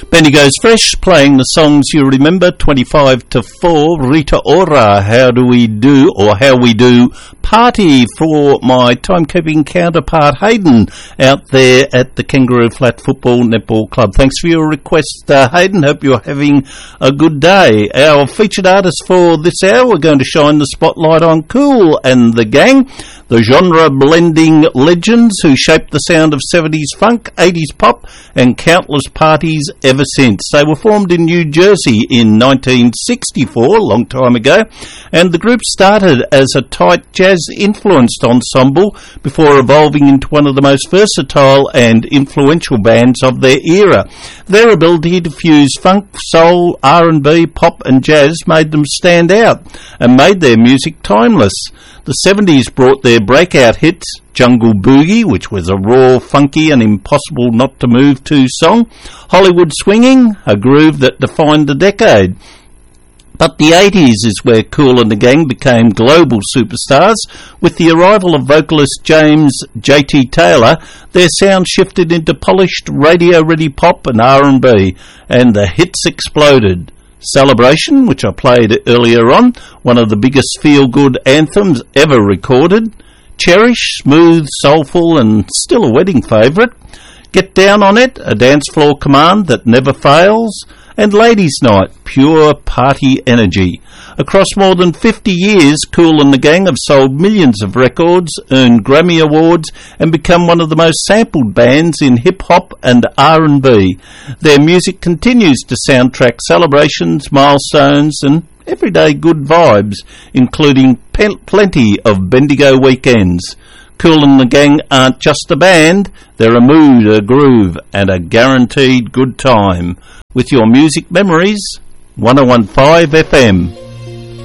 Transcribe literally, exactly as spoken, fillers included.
Bendigo's Fresh, playing the songs you remember, twenty-five to four, Rita Ora, How Do We Do, or How We Do, Party, for my timekeeping counterpart Hayden out there at the Kangaroo Flat Football Netball Club. Thanks for your request, uh, Hayden. Hope you're having a good day. Our featured artist for this hour, we're going to shine the spotlight on Kool and the Gang, the genre-blending legends who shaped the sound of seventies funk, eighties pop, and countless parties ever since. They were formed in New Jersey in nineteen sixty-four, a long time ago, and the group started as a tight jazz-influenced ensemble before evolving into one of the most versatile and influential bands of their era. Their ability to fuse funk, soul, R and B, pop and jazz made them stand out and made their music timeless. The seventies brought their breakout hits, Jungle Boogie, which was a raw, funky and impossible not to move to song, Hollywood Swinging, a groove that defined the decade. But the eighties is where Kool and the Gang became global superstars. With the arrival of vocalist James J T Taylor, their sound shifted into polished, radio-ready pop and R and B, and the hits exploded. Celebration, which I played earlier on, one of the biggest feel-good anthems ever recorded. Cherish, smooth, soulful, and still a wedding favourite. Get Down on It, a dance floor command that never fails. And Ladies' Night, pure party energy. Across more than fifty years, Kool and the Gang have sold millions of records, earned Grammy Awards, and become one of the most sampled bands in hip-hop and R and B. Their music continues to soundtrack celebrations, milestones, and everyday good vibes, including pe- plenty of Bendigo weekends. Kool and the Gang aren't just a band, they're a mood, a groove, and a guaranteed good time. With your music memories, one oh one point five F M.